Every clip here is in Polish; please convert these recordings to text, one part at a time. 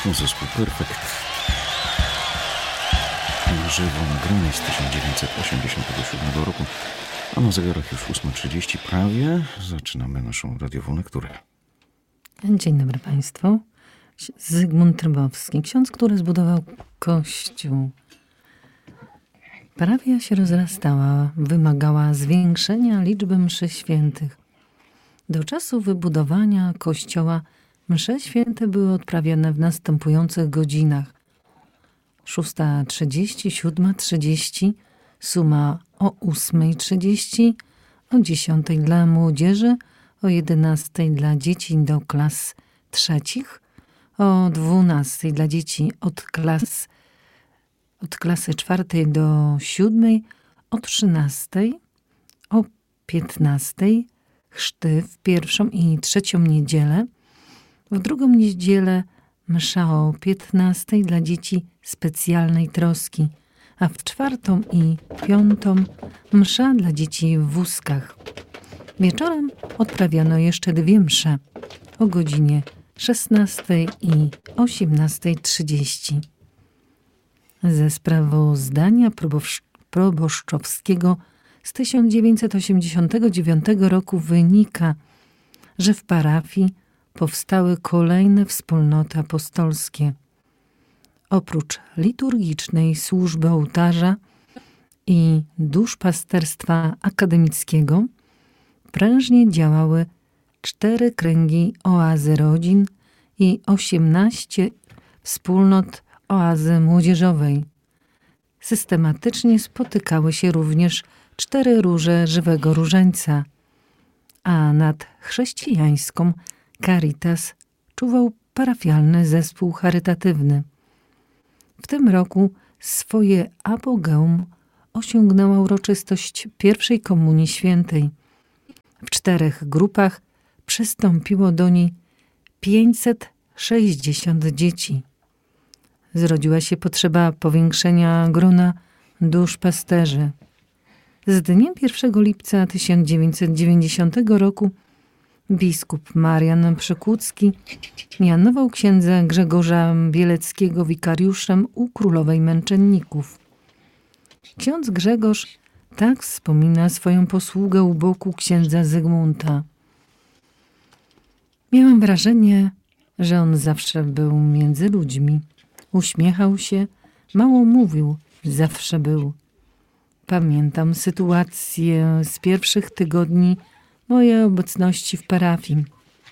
Zespół Perfekt. Na żywo nagranie z 1987 roku, a na zegarach już 8:30 prawie. Zaczynamy naszą radiową lekturę. Dzień dobry Państwu. Zygmunt Trybowski, ksiądz, który zbudował kościół. Parafia się rozrastała, wymagała zwiększenia liczby mszy świętych. Do czasu wybudowania kościoła msze święte były odprawiane w następujących godzinach: 6:30, 7:30, suma o 8:30, o 10:00 dla młodzieży, o 11:00 dla dzieci do klas trzecich, o 12:00 dla dzieci od klasy 4 do 7, o 13:00, o 15:00 chrzty w pierwszą i trzecią niedzielę, w drugą niedzielę msza o 15:00 dla dzieci specjalnej troski, a w czwartą i piątą msza dla dzieci w wózkach. Wieczorem odprawiano jeszcze 2 msze o godzinie 16:00 i 18:30. Ze sprawozdania proboszczowskiego z 1989 roku wynika, że w parafii powstały kolejne wspólnoty apostolskie. Oprócz liturgicznej służby ołtarza i duszpasterstwa akademickiego prężnie działały 4 kręgi oazy rodzin i 18 wspólnot oazy młodzieżowej. Systematycznie spotykały się również 4 róże żywego różańca, a nad chrześcijańską Caritas czuwał parafialny zespół charytatywny. W tym roku swoje apogeum osiągnęła uroczystość pierwszej Komunii Świętej. W 4 grupach przystąpiło do niej 560 dzieci. Zrodziła się potrzeba powiększenia grona duszpasterzy. Z dniem 1 lipca 1990 roku biskup Marian Przykłucki mianował księdza Grzegorza Bieleckiego wikariuszem u Królowej Męczenników. Ksiądz Grzegorz tak wspomina swoją posługę u boku księdza Zygmunta. Miałem wrażenie, że on zawsze był między ludźmi. Uśmiechał się, mało mówił, zawsze był. Pamiętam sytuację z pierwszych tygodni mojej obecności w parafii.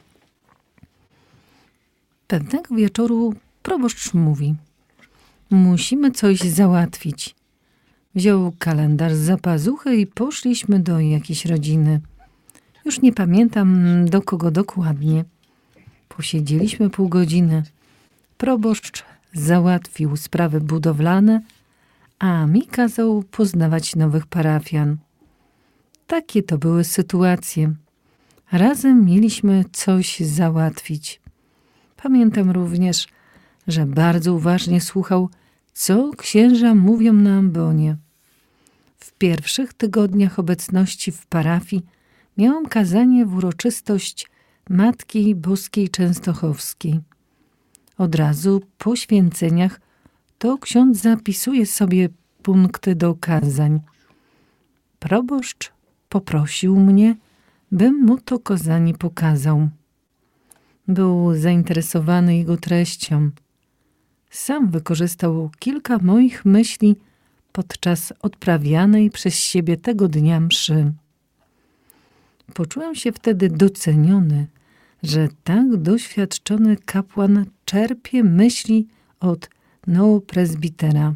Pewnego wieczoru proboszcz mówi: musimy coś załatwić. Wziął kalendarz z pazuchy i poszliśmy do jakiejś rodziny. Już nie pamiętam do kogo dokładnie. Posiedzieliśmy pół godziny. Proboszcz załatwił sprawy budowlane, a mi kazał poznawać nowych parafian. Takie to były sytuacje. Razem mieliśmy coś załatwić. Pamiętam również, że bardzo uważnie słuchał, co księża mówią na ambonie. W pierwszych tygodniach obecności w parafii miałam kazanie w uroczystość Matki Boskiej Częstochowskiej. Od razu po święceniach to ksiądz zapisuje sobie punkty do kazań. Proboszcz poprosił mnie, bym mu to kazanie pokazał. Był zainteresowany jego treścią. Sam wykorzystał kilka moich myśli podczas odprawianej przez siebie tego dnia mszy. Poczułem się wtedy doceniony, że tak doświadczony kapłan czerpie myśli od neoprezbitera.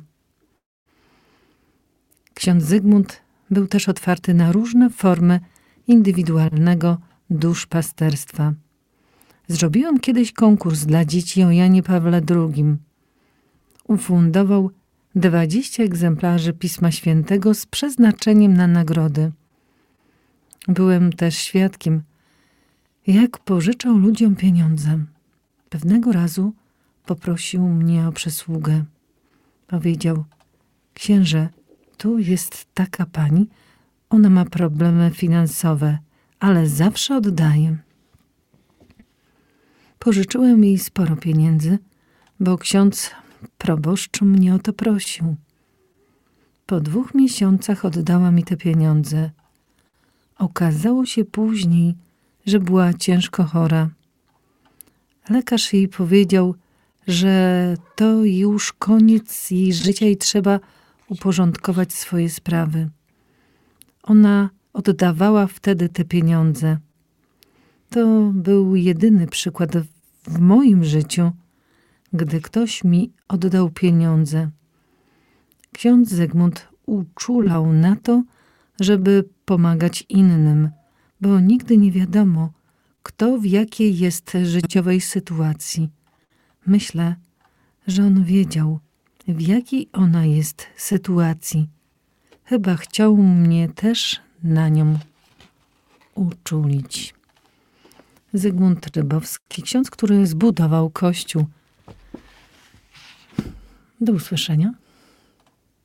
Ksiądz Zygmunt był też otwarty na różne formy indywidualnego duszpasterstwa. Zrobiłem kiedyś konkurs dla dzieci o Janie Pawle II. Ufundował 20 egzemplarzy Pisma Świętego z przeznaczeniem na nagrody. Byłem też świadkiem, jak pożyczał ludziom pieniądze. Pewnego razu poprosił mnie o przysługę. Powiedział: księże, tu jest taka pani, ona ma problemy finansowe, ale zawsze oddaje. Pożyczyłem jej sporo pieniędzy, bo ksiądz proboszcz mnie o to prosił. Po 2 miesiącach oddała mi te pieniądze. Okazało się później, że była ciężko chora. Lekarz jej powiedział, że to już koniec jej życia i trzeba uporządkować swoje sprawy. Ona oddawała wtedy te pieniądze. To był jedyny przykład w moim życiu, gdy ktoś mi oddał pieniądze. Ksiądz Zygmunt uczulał na to, żeby pomagać innym, bo nigdy nie wiadomo, kto w jakiej jest życiowej sytuacji. Myślę, że on wiedział, w jakiej ona jest sytuacji. Chyba chciał mnie też na nią uczulić. Zygmunt Rybowski, ksiądz, który zbudował Kościół. Do usłyszenia.